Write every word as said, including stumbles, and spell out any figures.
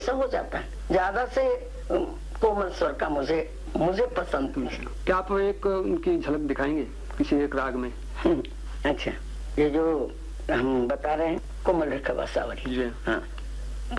ऐसा हो जाता है। ज्यादा से कोमल स्वर का मुझे मुझे पसंद नहीं। क्या आप एक उनकी झलक दिखाएंगे किसी एक राग में? अच्छा, ये जो हम बता रहे हैं कोमल रेखा बासावरी। जी हाँ।